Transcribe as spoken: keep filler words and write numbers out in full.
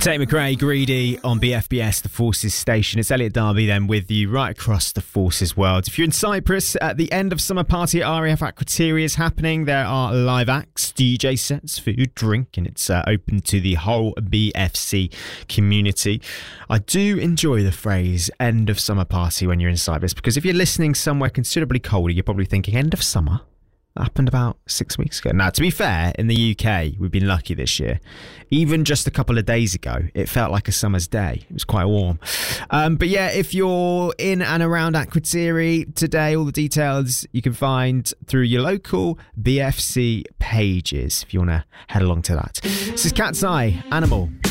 Tate McRae, Greedy on B F B S, the Forces station. It's Elliot Darby then with you right across the Forces world. If you're in Cyprus, at the end of summer party at R A F Aquateria is happening. There are live acts, D J sets, food, drink, and it's uh, open to the whole B F C community. I do enjoy the phrase end of summer party when you're in Cyprus, because if you're listening somewhere considerably colder, you're probably thinking end of summer? Happened about six weeks ago. Now, to be fair, in the U K, we've been lucky this year. Even just a couple of days ago, it felt like a summer's day. It was quite warm. Um, but yeah, if you're in and around Aquateria today, all the details you can find through your local B F C pages if you want to head along to that. This is Cat's Eye, Animal.